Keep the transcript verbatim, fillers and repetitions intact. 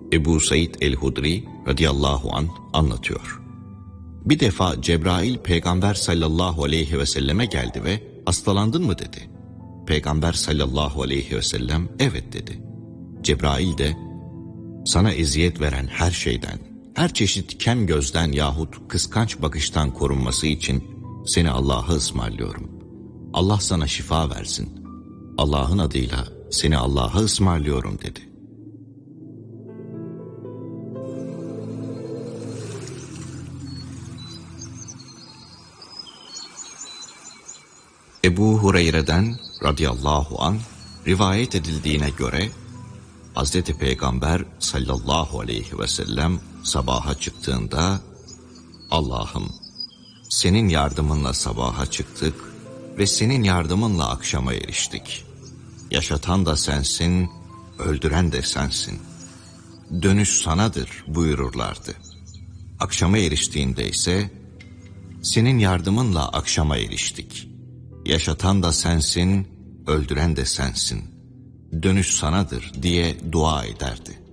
Ebu Said el-Hudri radıyallahu anh anlatıyor. Bir defa Cebrail Peygamber sallallahu aleyhi ve selleme geldi ve hastalandın mı dedi. Peygamber sallallahu aleyhi ve sellem evet dedi. Cebrail de sana eziyet veren her şeyden, her çeşit kem gözden yahut kıskanç bakıştan korunması için seni Allah'a ısmarlıyorum. Allah sana şifa versin. Allah'ın adıyla seni Allah'a ısmarlıyorum dedi. Ebu Hureyre'den radıyallahu anh rivayet edildiğine göre Hazreti Peygamber sallallahu aleyhi ve sellem sabaha çıktığında Allah'ım senin yardımınla sabaha çıktık ve senin yardımınla akşama eriştik. Yaşatan da sensin, öldüren de sensin. Dönüş sanadır buyururlardı. Akşama eriştiğinde ise senin yardımınla akşama eriştik. Yaşatan da sensin, öldüren de sensin. Dönüş sanadır diye dua ederdi.